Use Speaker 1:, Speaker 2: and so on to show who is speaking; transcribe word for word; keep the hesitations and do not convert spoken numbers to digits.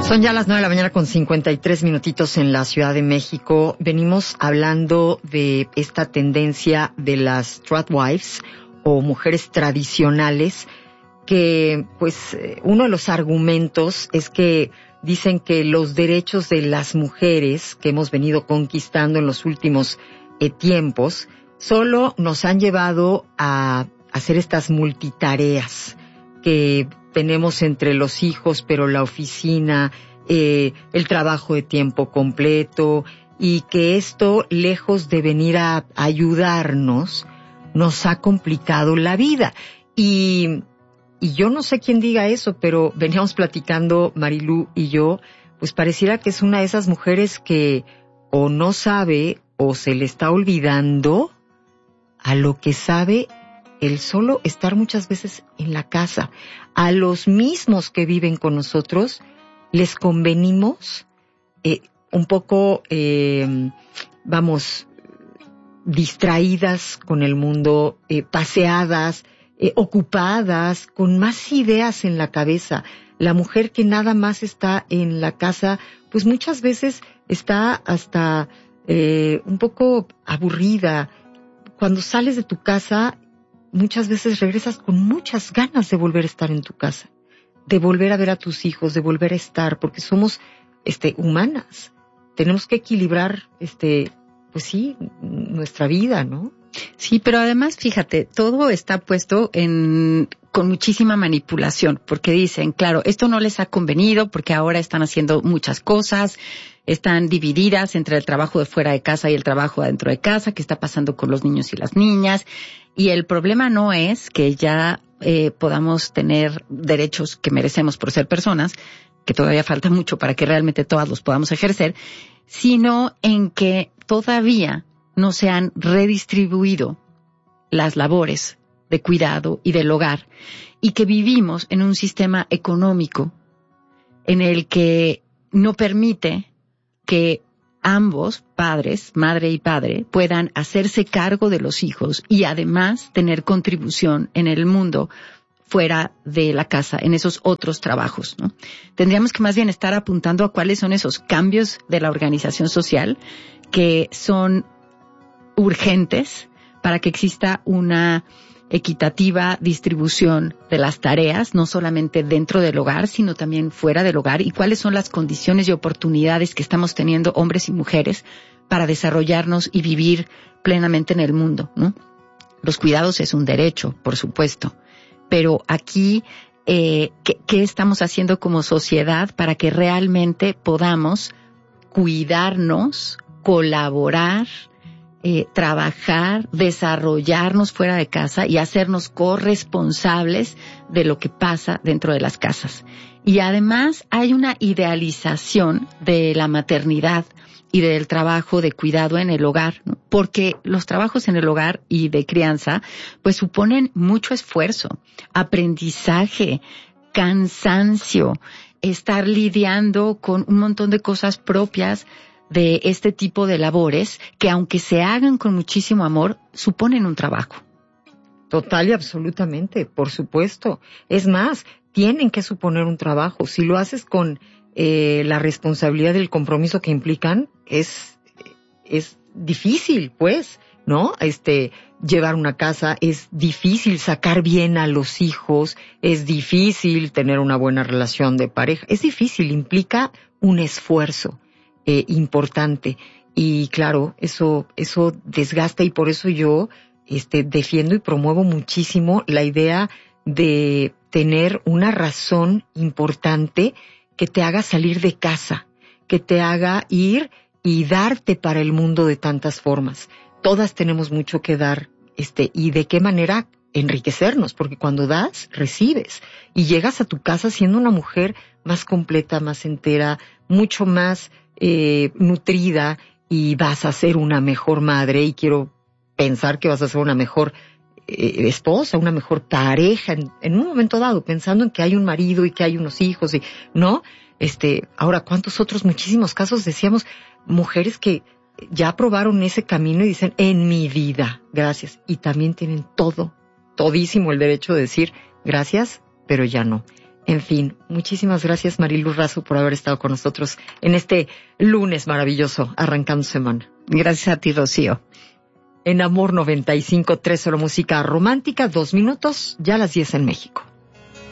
Speaker 1: Son ya las nueve de la mañana con cincuenta y tres minutitos en la Ciudad de México. Venimos hablando de esta tendencia de las tradwives o mujeres tradicionales que, pues, uno de los argumentos es que dicen que los derechos de las mujeres que hemos venido conquistando en los últimos eh, tiempos solo nos han llevado a hacer estas multitareas que tenemos entre los hijos, pero la oficina, eh, el trabajo de tiempo completo, y que esto, lejos de venir a ayudarnos, nos ha complicado la vida. Y, y yo no sé quién diga eso, pero veníamos platicando Marilú y yo, pues pareciera que es una de esas mujeres que o no sabe o se le está olvidando a lo que sabe el solo estar muchas veces en la casa. A los mismos que viven con nosotros les convenimos eh, un poco, eh, vamos, distraídas con el mundo, eh, paseadas, eh, ocupadas, con más ideas en la cabeza. La mujer que nada más está en la casa, pues muchas veces está hasta eh, un poco aburrida. Cuando sales de tu casa, muchas veces regresas con muchas ganas de volver a estar en tu casa, de volver a ver a tus hijos, de volver a estar, porque somos este humanas. Tenemos que equilibrar, este, pues sí, nuestra vida, ¿no?
Speaker 2: Sí, pero además, fíjate, todo está puesto en con muchísima manipulación, porque dicen, claro, esto no les ha convenido porque ahora están haciendo muchas cosas, están divididas entre el trabajo de fuera de casa y el trabajo adentro de casa, qué está pasando con los niños y las niñas, y el problema no es que ya eh, podamos tener derechos que merecemos por ser personas, que todavía falta mucho para que realmente todas los podamos ejercer, sino en que todavía no se han redistribuido las labores de cuidado y del hogar, y que vivimos en un sistema económico en el que no permite que ambos, padres, madre y padre, puedan hacerse cargo de los hijos y además tener contribución en el mundo fuera de la casa, en esos otros trabajos, ¿no? Tendríamos que más bien estar apuntando a cuáles son esos cambios de la organización social que son urgentes para que exista una equitativa distribución de las tareas, no solamente dentro del hogar, sino también fuera del hogar, y cuáles son las condiciones y oportunidades que estamos teniendo hombres y mujeres para desarrollarnos y vivir plenamente en el mundo, ¿no? Los cuidados es un derecho, por supuesto, pero aquí, eh, ¿qué, qué estamos haciendo como sociedad para que realmente podamos cuidarnos, colaborar, Eh, trabajar, desarrollarnos fuera de casa y hacernos corresponsables de lo que pasa dentro de las casas? Y además hay una idealización de la maternidad y del trabajo de cuidado en el hogar, ¿no? Porque los trabajos en el hogar y de crianza pues suponen mucho esfuerzo, aprendizaje, cansancio, estar lidiando con un montón de cosas propias de este tipo de labores que, aunque se hagan con muchísimo amor, suponen un trabajo.
Speaker 1: Total y absolutamente, por supuesto. Es más, tienen que suponer un trabajo. Si lo haces con eh, la responsabilidad del compromiso que implican, es es difícil, pues, ¿no? Este, llevar una casa, es difícil sacar bien a los hijos, es difícil tener una buena relación de pareja, es difícil, implica un esfuerzo Eh, importante, y claro, eso eso desgasta, y por eso yo este defiendo y promuevo muchísimo la idea de tener una razón importante que te haga salir de casa, que te haga ir y darte para el mundo de tantas formas. Todas tenemos mucho que dar, este, y de qué manera enriquecernos, porque cuando das, recibes, y llegas a tu casa siendo una mujer más completa, más entera, mucho más Eh, nutrida, y vas a ser una mejor madre, y quiero pensar que vas a ser una mejor eh, esposa, una mejor pareja en, en un momento dado, pensando en que hay un marido y que hay unos hijos, y ¿no? Este, ahora, ¿cuántos otros muchísimos casos decíamos? Mujeres que ya probaron ese camino y dicen, en mi vida, gracias, y también tienen todo, todísimo el derecho de decir gracias, pero ya no. En fin, muchísimas gracias Mariluz Razo por haber estado con nosotros en este lunes maravilloso, arrancando semana.
Speaker 2: Gracias a ti, Rocío.
Speaker 1: En Amor noventa y cinco punto tres, solo música romántica, dos minutos, ya a las diez en México.